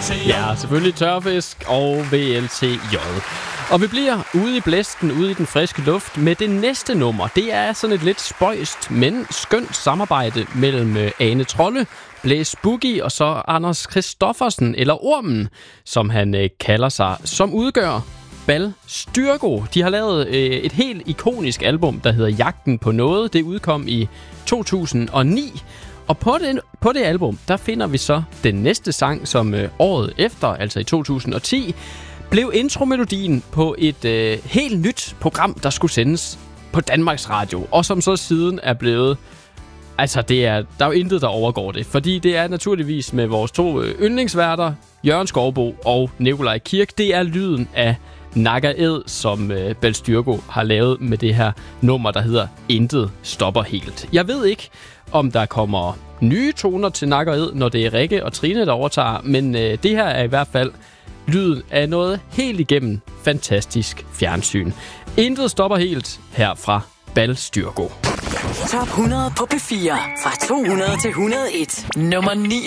Ja, selvfølgelig tørfisk og VLTJ. Og vi bliver ude i blæsten, ude i den friske luft med det næste nummer. Det er sådan et lidt spøjst, men skønt samarbejde mellem Ane Trolle, Blæs Boogie og så Anders Christoffersen, eller Ormen, som han kalder sig, som udgør Bal Styrgo. De har lavet et helt ikonisk album, der hedder Jagten på noget. Det udkom i 2009. Og på det album, der finder vi så den næste sang, som året efter, altså i 2010, blev intromelodien på et helt nyt program, der skulle sendes på Danmarks Radio. Og som så siden er blevet... Altså, der er jo intet, der overgår det. Fordi det er naturligvis med vores to yndlingsværter, Jørgen Skovbo og Nikolaj Kirk. Det er lyden af Nakker Æd, som Bal Styrgo har lavet med det her nummer, der hedder Intet stopper helt. Jeg ved ikke, om der kommer nye toner til Nakker Æd, når det er Rikke og Trine, der overtager. Men det her er i hvert fald lyden af noget helt igennem fantastisk fjernsyn. Intet stopper helt her fra Bal Styrgo. Top 100 på P4. Fra 200 til 101. Nummer 9.